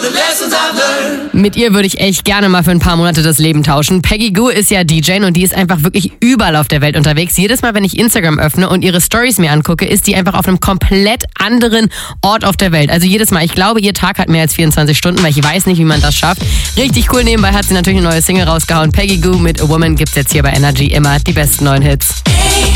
Mit ihr würde ich echt gerne mal für ein paar Monate das Leben tauschen. Peggy Gou ist ja DJ und die ist einfach wirklich überall auf der Welt unterwegs. Jedes Mal, wenn ich Instagram öffne und ihre Stories mir angucke, ist die einfach auf einem komplett anderen Ort auf der Welt. Also jedes Mal. Ich glaube, ihr Tag hat mehr als 24 Stunden, weil ich weiß nicht, wie man das schafft. Richtig cool. Nebenbei hat sie natürlich eine neue Single rausgehauen. Peggy Gou mit A Woman gibt's jetzt hier bei Energy immer die besten neuen Hits.